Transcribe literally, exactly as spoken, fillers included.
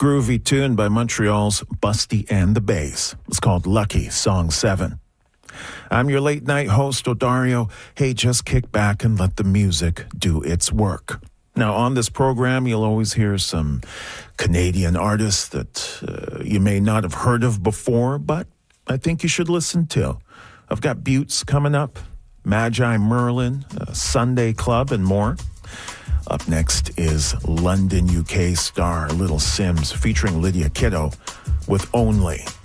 groovy tune by Montreal's Busty and the Bass. It's called Lucky, Song seven. I'm your late night host, Odario. Hey, just kick back and let the music do its work. Now, on this program, you'll always hear some Canadian artists that uh, you may not have heard of before, but I think you should listen to. I've got Buttes coming up, Magi Merlin, uh, Sunday Club, and more. Up next is London, U K star Little Sims featuring Lydia Kiddo with Only.